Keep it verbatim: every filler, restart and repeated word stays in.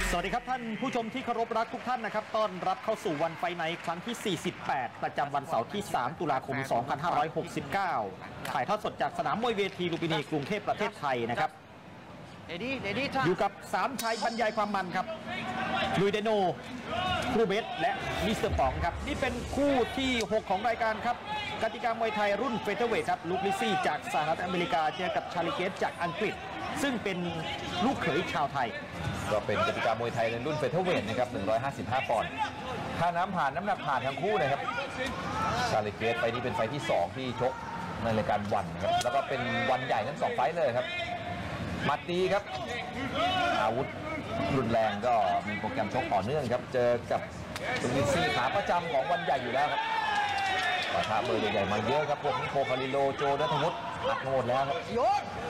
สวัสดีครับท่านผู้ชมที่เคารพรักทุกท่านนะครับต้อนรับเข้าสู่วันไฟไนท์ครั้งที่สี่สิบแปดประจำวันเสาร์ที่สามตุลาคมสองพันห้าร้อยหกสิบเก้าถ่ายทอดสดจากสนามมวยเวทีลุมพินีกรุงเทพประเทศไทยนะครับอยู่กับสามชายบรรยายความมันครับลุยเดโนครูเบสและมิสเตอร์ป๋องครับนี่เป็นคู่ที่หกของรายการครับกติกามวยไทยรุ่นเฟเธอร์เวทครับลูคลิซี่จากสหรัฐอเมริกาเจอกับชาลิเกตจากอังกฤษซึ่งเป็นลูกเขยชาวไทยก็เป็นกติกามวยไทยในรุ่นเฟเธอร์เวทนะครับหนึ่งร้อยห้าสิบห้าปอนด์ค่าน้ำผ่านน้ำหนักผ่านทั้งคู่นะครับชาลิเกตไฟนี้เป็นไฟที่สองที่ชกในรายการวันครับแล้วก็เป็นวันใหญ่ทั้งสองไฟเลยครับมัดดีครับอาวุธรุนแรงก็มีโปรแกรมชกต่อเนื่องครับเจอกับลูคลิซี่ขาประจำของวันใหญ่อยู่แล้วครับปะทะเบอร์ใหญ่ๆมาเยอะครับพวกนิโคล คาริโลโจนัทวุฒิอัดโหดแล้วครับ